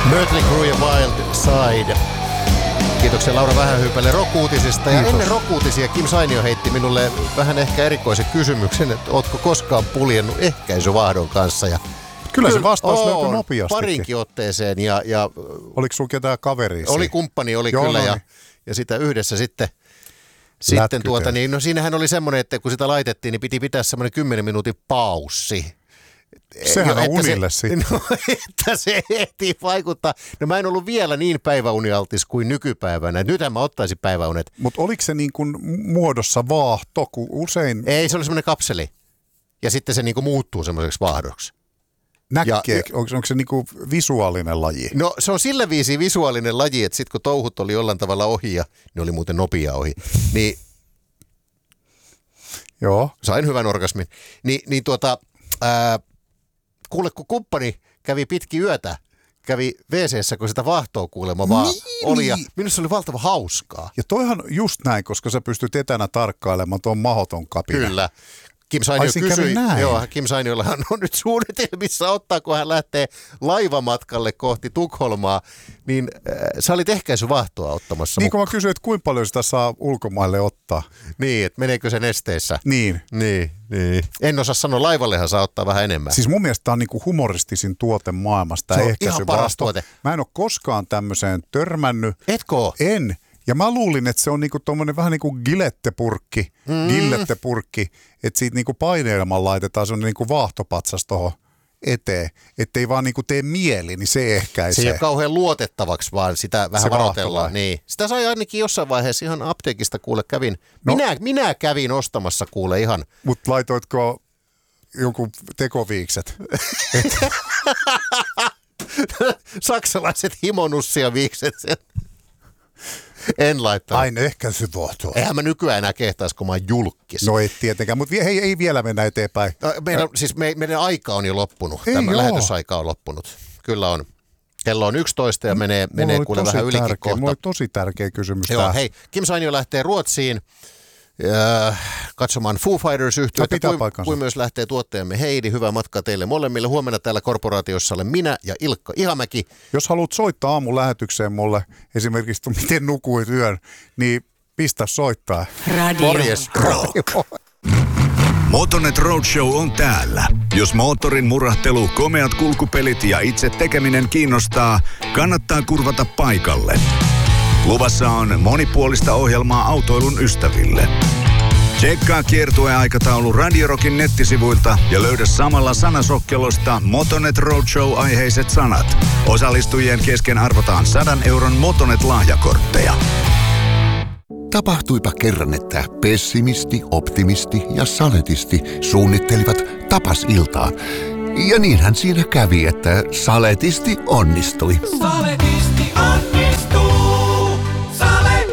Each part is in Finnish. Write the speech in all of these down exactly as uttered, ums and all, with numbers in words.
Mötley Crüe ja Wild Side. Kiitoksia Laura Vähähyypälle rock-uutisista. Ja ennen rock-uutisia Kim Sainio heitti minulle vähän ehkä erikoisen kysymyksen, että ootko koskaan puljennut ehkäisyvahdon kanssa. Ja kyllä se vastaus löytyi nopeastikin. Parinkin otteeseen. Ja, ja, oliko sun ketään kaveria? Oli kumppani, oli Joo, kyllä. No niin. ja, ja sitä yhdessä sitten, sitten tuota, niin, no siinähän oli semmoinen, että kun sitä laitettiin, niin piti pitää semmoinen kymmenen minuutin paussi. Sehän jo, on unille se, sitten. No, että se ehtii vaikuttaa. No mä en ollut vielä niin päiväunialtis kuin nykypäivänä. Nythän mä ottaisin päiväunet. Mutta oliko se niin kuin muodossa vaahto, kun usein... Ei, se oli semmoinen kapseli. Ja sitten se niin kuin muuttuu semmoiseksi vaahdoksi. Näkee, onko, onko se niin kuin visuaalinen laji? No se on sillä viisi visuaalinen laji, että sitten kun touhut oli jollain tavalla ohi, ja ne oli muuten nopea ohi, niin... Joo. Sain hyvän orgasmin. Ni, niin tuota... Ää, kuule, kun kumppani kävi pitki yötä, kävi WC:ssä, kun sitä vaahtoa kuulemma vaan niin, oli. Ja minusta se oli valtava hauskaa. Ja toihan just näin, koska sä pystyt etänä tarkkailemaan tuon mahoton kapina. Kyllä. Kim Sainio kysyi, joo, Kim Sainiollahan on nyt suunnitelmissa ottaa, kun hän lähtee laivamatkalle kohti Tukholmaa, niin äh, sä olit ehkäisyvahtoa ottamassa. Niin kun mä kysyin, että kuinka paljon sitä saa ulkomaille ottaa. Niin, että meneekö se nesteissä. Niin. Niin, niin. En osaa sanoa, laivallehan saa ottaa vähän enemmän. Siis mun mielestä tämä on niinku humoristisin tuote maailmasta. Se on ihan paras tuote. Mä en ole koskaan tämmöiseen törmännyt. Etkö ole? En. Ja mä luulin, että se on niinku tommonen vähän niin kuin gilettepurkki, mm. gillettepurkki, että siitä niinku paineilman laitetaan semmoinen niinku vaahtopatsas tuohon eteen, ettei vaan niinku tee mieli, niin se ehkäisee. Se ei ole kauhean luotettavaksi, vaan sitä vähän varoitellaan. Niin. Sitä sai ainakin jossain vaiheessa ihan apteekista kuule kävin. No. Minä, minä kävin ostamassa kuule ihan. Mutta laitoitko joku tekoviikset? Saksalaiset himonussia viikset sen. En laittanut. Aina ehkäisyvahtoa. Eihän mä nykyään enää kehtaisi, kun mä oon julkis. No ei tietenkään, mutta hei, ei vielä mennä eteenpäin. No, meidän, siis me, meidän aika on jo loppunut. Ei, Tämä joo. lähetysaika on loppunut. Kyllä on. Kello on yksitoista ja menee, menee kuule vähän ylikin tärkeä, kohta. Mulla oli tosi tärkeä kysymys. Joo, hei, Kim Sainio lähtee Ruotsiin äh, katsomaan Foo Fighters-yhtiötä, kuin, kuin myös lähtee tuottajamme Heidi. Hyvää matkaa teille molemmille. Huomenna täällä korporaatiossa olen minä ja Ilkka Ihamäki. Jos haluat soittaa aamun lähetykseen mulle, esimerkiksi miten nukuit yön, niin pistä soittaa. Radio Morjes. Rock. Motonet Roadshow on täällä. Jos moottorin murahtelu, komeat kulkupelit ja itse tekeminen kiinnostaa, kannattaa kurvata paikalle. Luvassa on monipuolista ohjelmaa autoilun ystäville. Tsekkaa kiertueaikataulu Radio Rockin nettisivuilta ja löydä samalla sanasokkelosta Motonet Roadshow-aiheiset sanat. Osallistujien kesken arvotaan sadan euron Motonet-lahjakortteja. Tapahtuipa kerran, että pessimisti, optimisti ja saletisti suunnittelivat tapasiltaa. Ja niinhän siinä kävi, että saletisti onnistui. Saletisti onnistuu. Sale!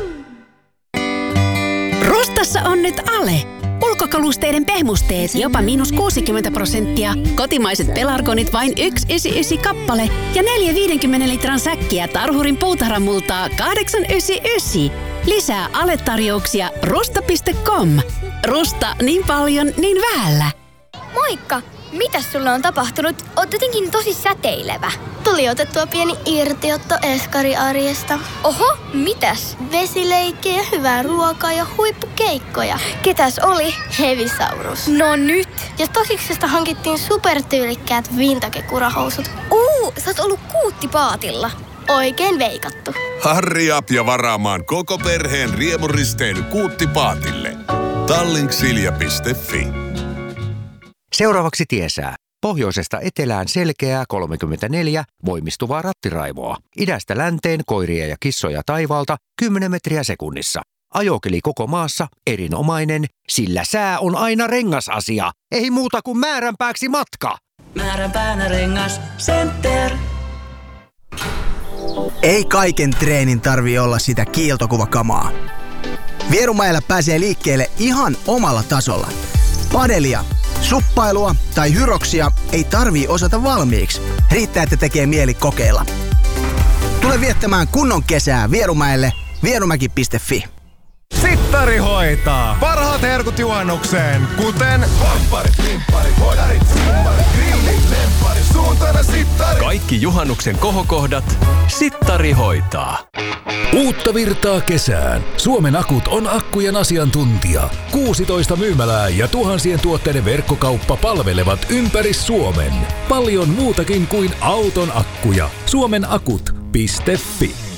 Rustassa on nyt Ale. Ulkokalusteiden pehmusteet jopa miinus kuusikymmentä prosenttia. Kotimaiset pelargonit vain yksi yhdeksänkymmentäyhdeksän kappale. Ja neljä viidenkymmenen litran säkkiä Tarhurin puutarhamultaa kahdeksan yhdeksänkymmentäyhdeksän. Lisää Ale-tarjouksia rusta piste com. Rusta niin paljon, niin vähällä. Moikka! Mitäs sulle on tapahtunut? Oot jotenkin tosi säteilevä. Tuli otettua pieni irtiotto eskariarjesta. Oho, mitäs? Vesileikkejä, hyvää ruokaa ja huippukeikkoja. Ketäs oli? Hevisaurus. No nyt! Ja Stosiksesta hankittiin supertyylikkäät vintage-kurahousut. Uu, sä oot ollut kuuttipaatilla. Oikein veikattu. Harri up ja varaamaan koko perheen riemuristeily kuuttipaatille. Tallink-silja piste fi. Seuraavaksi tiesää. Pohjoisesta etelään selkeää kolmekymmentäneljä, voimistuvaa rattiraivoa. Idästä länteen koiria ja kissoja taivaalta kymmenen metriä sekunnissa. Ajokeli koko maassa erinomainen, sillä sää on aina rengasasia. Ei muuta kuin määränpääksi matka. Määränpäänä rengas Center. Ei kaiken treenin tarvii olla sitä kiiltokuvakamaa. Vierumäellä pääsee liikkeelle ihan omalla tasolla. Padelia, suppailua tai hyroksia ei tarvii osata valmiiksi. Riittää, että tekee mieli kokeilla. Tule viettämään kunnon kesää Vierumäelle vierumäki piste fi. Sittari hoitaa. Parhaat herkut juhannukseen, kuten Vampparit, limpparit, hodarit, simmarit, grillit, lempparit, suuntana sittari. Kaikki Kaikki juhannuksen kohokohdat Sittari hoitaa. Uutta virtaa kesään. Suomen Akut on akkujen asiantuntija. kuusitoista myymälää ja tuhansien tuotteiden verkkokauppa palvelevat ympäri Suomen. Paljon muutakin kuin auton akkuja. Suomenakut piste fi